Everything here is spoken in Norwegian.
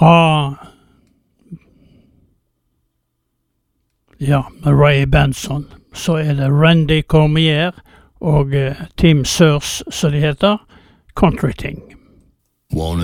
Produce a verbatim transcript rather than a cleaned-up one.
fra ja, Ray Benson, så er det Randy Cormier og uh, Tim Sears, som de heter, Country Ting.